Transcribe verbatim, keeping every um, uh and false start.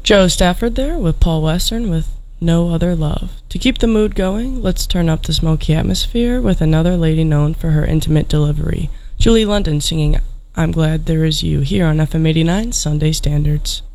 Joe Stafford there with Paul Western with No Other Love. To keep the mood going, let's turn up the smoky atmosphere with another lady known for her intimate delivery, Julie London singing I'm Glad There Is You here on F M eighty-nine Sunday Standards.